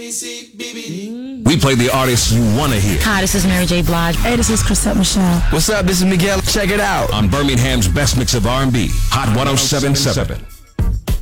We play the artists you want to hear. Hi, this is Mary J. Blige. Hey, this is Chrisette Michele. What's up? This is Miguel. Check it out On Birmingham's best mix of R&B, Hot 107.7.